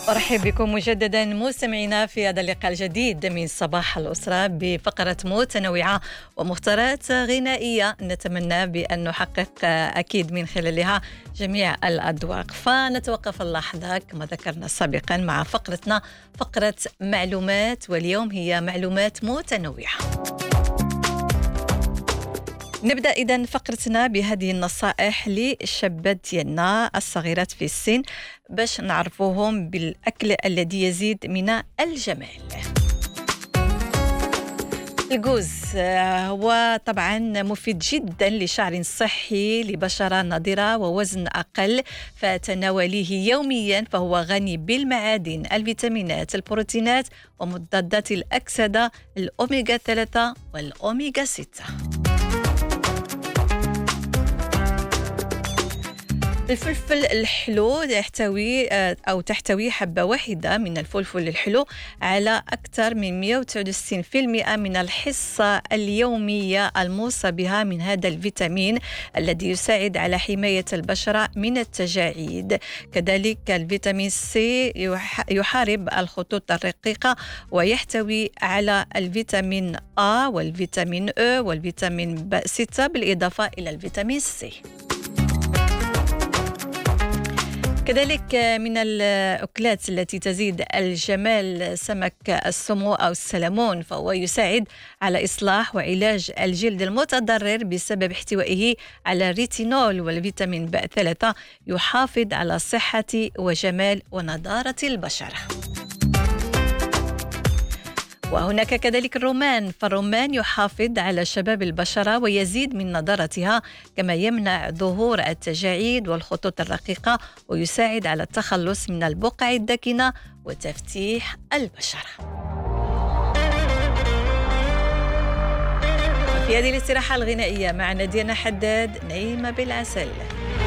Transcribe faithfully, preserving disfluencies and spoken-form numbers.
أرحب بكم مجددا مستمعينا في هذا اللقاء الجديد من صباح الأسرة بفقرة متنوعة ومختارات غنائية نتمنى بأن نحقق أكيد من خلالها جميع الأذواق. فنتوقف اللحظة كما ذكرنا سابقا مع فقرتنا فقرة معلومات، واليوم هي معلومات متنوعة. نبدأ إذن فقرتنا بهذه النصائح للشابات ديالنا الصغيرات في السن باش نعرفوهم بالأكل الذي يزيد من الجمال. الجوز هو طبعا مفيد جدا لشعر صحي، لبشرة نضرة ووزن أقل، فتناوليه يوميا، فهو غني بالمعادن، الفيتامينات، البروتينات ومضادات الأكسدة الأوميغا ثلاثة والأوميغا ستة. الفلفل الحلو يحتوي أو تحتوي حبة واحدة من الفلفل الحلو على أكثر من مئة وتسعة وستين بالمئة من الحصة اليومية الموصى بها من هذا الفيتامين الذي يساعد على حماية البشرة من التجاعيد. كذلك الفيتامين سي يحارب الخطوط الرقيقة ويحتوي على الفيتامين A والفيتامين E والفيتامين ب ستة بالإضافة إلى الفيتامين سي. كذلك من الأكلات التي تزيد الجمال سمك السمو أو السلمون، فهو يساعد على إصلاح وعلاج الجلد المتضرر بسبب احتوائه على الريتينول والفيتامين ب ثلاثة، يحافظ على صحة وجمال ونضارة البشرة. وهناك كذلك الرومان، فالرومان يحافظ على شباب البشرة ويزيد من نضارتها، كما يمنع ظهور التجاعيد والخطوط الرقيقة ويساعد على التخلص من البقع الداكنة وتفتيح البشرة. في هذه الاستراحة الغنائية مع نادية حداد، نايمة بالعسل.